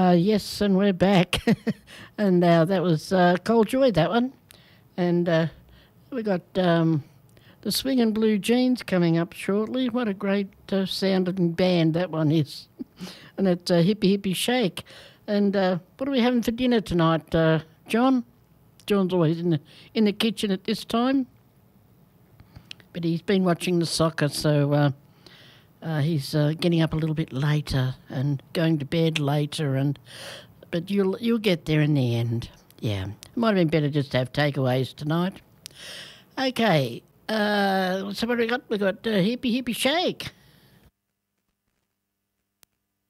Yes, and we're back. And that was Cold Joy, that one. And we got the Swingin' Blue Jeans coming up shortly. What a great sounding band that one is. And it's Hippie Hippie Shake. And what are we having for dinner tonight, John? John's always in the kitchen at this time. But he's been watching the soccer, so he's getting up a little bit later and going to bed later. But you'll get there in the end. Yeah, it might have been better just to have takeaways tonight. Okay, so what have we got? We got Hippie Hippie Shake.